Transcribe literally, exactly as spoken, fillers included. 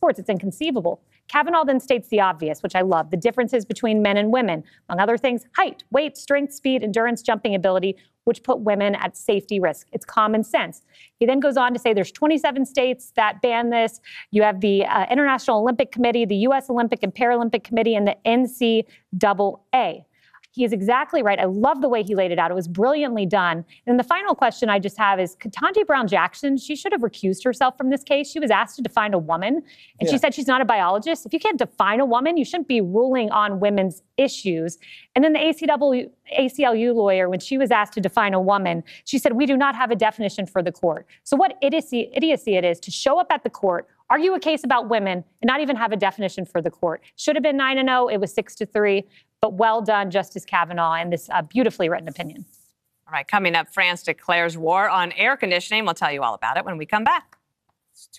sports. It's inconceivable. Kavanaugh then states the obvious, which I love, the differences between men and women, among other things, height, weight, strength, speed, endurance, jumping ability, which put women at safety risk. It's common sense. He then goes on to say there's twenty-seven states that ban this. You have the uh, International Olympic Committee, the U S Olympic and Paralympic Committee, and the N C double A. He is exactly right. I love the way he laid it out. It was brilliantly done. And the final question I just have is, Ketanji Brown Jackson, she should have recused herself from this case. She was asked to define a woman, and yeah. she said she's not a biologist. If you can't define a woman, you shouldn't be ruling on women's issues. And then the A C W, A C L U lawyer, when she was asked to define a woman, she said, we do not have a definition for the court. So what idiocy, idiocy it is to show up at the court, argue a case about women, and not even have a definition for the court. Should have been nine and oh. It was six to three. But well done, Justice Kavanaugh, and this uh, beautifully written opinion. All right, coming up, France declares war on air conditioning. We'll tell you all about it when we come back.